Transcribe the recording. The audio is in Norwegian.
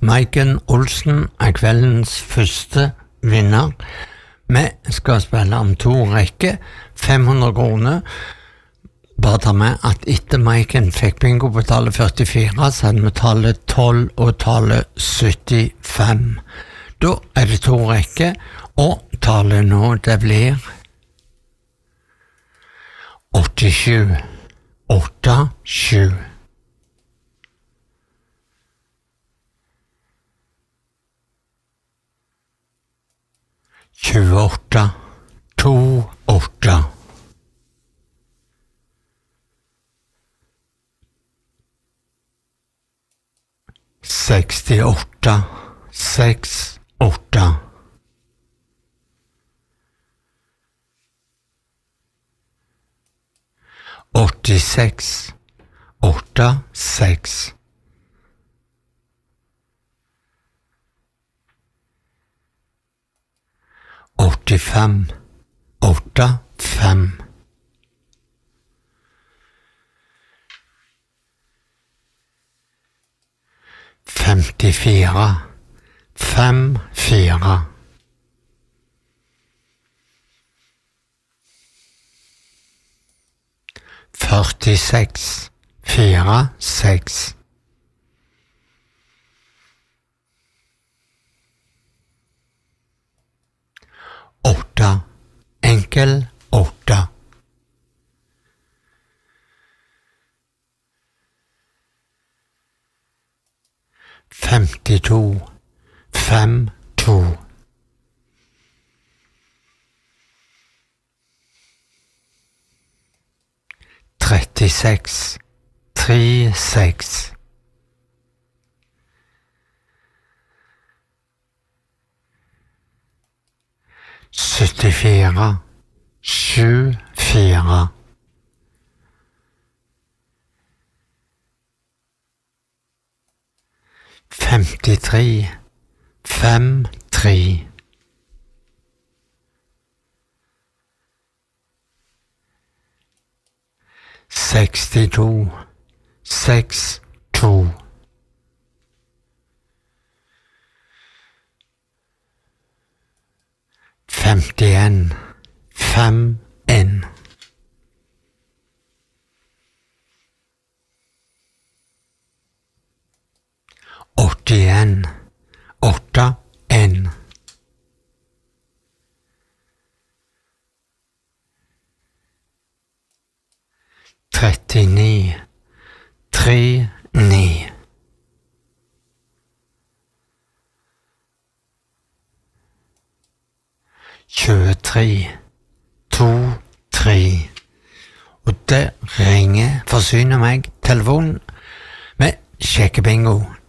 Maiken Olsen er kveldens første vinner. Vi skal spille om 2 rekker, 500 kroner. Bare ta med at etter Maiken fikk bingo på tallet 44, så hadde vi tallet 12 og tallet 75. Da er det 2 rekker, og tallet nå det blir 87. 87. 28. 28. 68. 68. 86. 86. 85. 85. 54. 54. 46. 46. 8. Enkel 8. 52. 52. 36. 36. 74. 74. 53. 53. 62. 62. 51. 51. 81. 81. 39. 39. 23. 23. Og det ringer, forsyner meg telefonen med sjekkebingo.